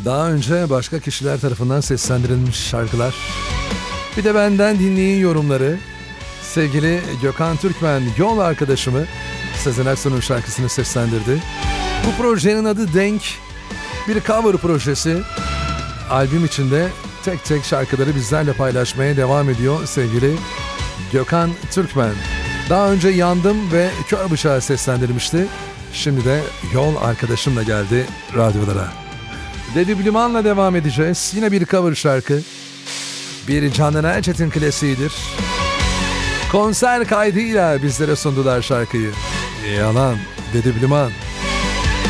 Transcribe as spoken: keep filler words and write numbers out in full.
Daha önce başka kişiler tarafından seslendirilmiş şarkılar. Bir de benden dinleyin yorumları. Sevgili Gökhan Türkmen yol arkadaşımı Sezen Aksu'nun şarkısını seslendirdi. Bu projenin adı Denk. Bir cover projesi. Albüm içinde tek tek şarkıları bizlerle paylaşmaya devam ediyor sevgili Gökhan Türkmen. Daha önce Yandım ve Kör Bıçağı seslendirmişti. Şimdi de yol arkadaşımla geldi radyolara. Dedi Bilman'la devam edeceğiz. Yine bir cover şarkı. Bir Canan Erçetin klasiğidir. Konser kaydıyla bizlere sundular şarkıyı. Yalan, Dedi Bilman.